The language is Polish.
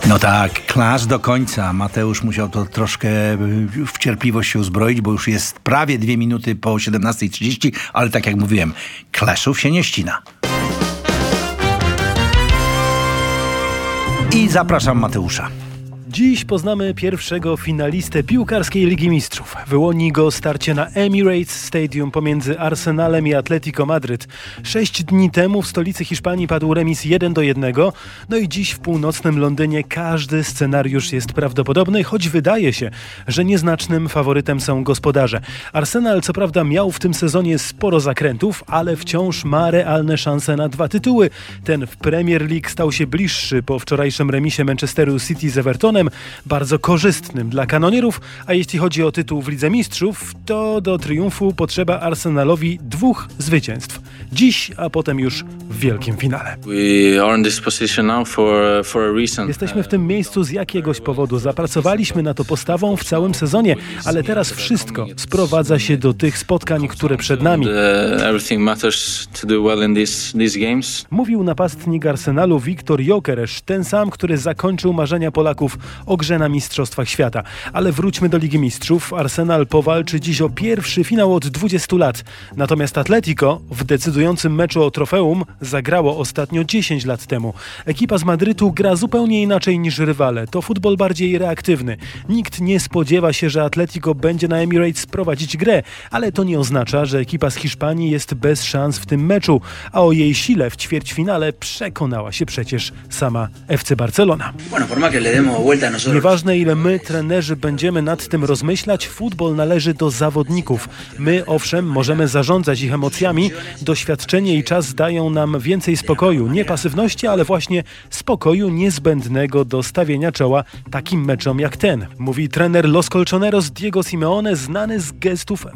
No tak, clash do końca. Mateusz musiał to troszkę w cierpliwość się uzbroić, bo już jest prawie 2 minuty po 17:30, ale tak jak mówiłem, clashów się nie ścina. I zapraszam Mateusza. Dziś poznamy pierwszego finalistę piłkarskiej Ligi Mistrzów. Wyłoni go starcie na Emirates Stadium pomiędzy Arsenalem i Atletico Madryt. 6 dni temu w stolicy Hiszpanii padł remis 1-1. No i dziś w północnym Londynie każdy scenariusz jest prawdopodobny, choć wydaje się, że nieznacznym faworytem są gospodarze. Arsenal co prawda miał w tym sezonie sporo zakrętów, ale wciąż ma realne szanse na 2 tytuły. Ten w Premier League stał się bliższy po wczorajszym remisie Manchesteru City z Evertonem, bardzo korzystnym dla kanonierów, a jeśli chodzi o tytuł w Lidze Mistrzów, to do triumfu potrzeba Arsenalowi 2 zwycięstw. Dziś, a potem już w wielkim finale. Jesteśmy w tym miejscu z jakiegoś powodu. Zapracowaliśmy na to postawą w całym sezonie, ale teraz wszystko sprowadza się do tych spotkań, które przed nami. Mówił napastnik Arsenalu Viktor Gyökeres, ten sam, który zakończył marzenia Polaków o grze na Mistrzostwach Świata. Ale wróćmy do Ligi Mistrzów. Arsenal powalczy dziś o pierwszy finał od 20 lat. Natomiast Atletico w decydującym meczu o trofeum zagrało ostatnio 10 lat temu. Ekipa z Madrytu gra zupełnie inaczej niż rywale. To futbol bardziej reaktywny. Nikt nie spodziewa się, że Atletico będzie na Emirates prowadzić grę, ale to nie oznacza, że ekipa z Hiszpanii jest bez szans w tym meczu, a o jej sile w ćwierćfinale przekonała się przecież sama FC Barcelona. Nieważne, ile my, trenerzy, będziemy nad tym rozmyślać, futbol należy do zawodników. My, owszem, możemy zarządzać ich emocjami, doświadczenie i czas dają nam więcej spokoju, nie pasywności, ale właśnie spokoju niezbędnego do stawienia czoła takim meczom jak ten, mówi trener Los Colchoneros Diego Simeone, znany z gestów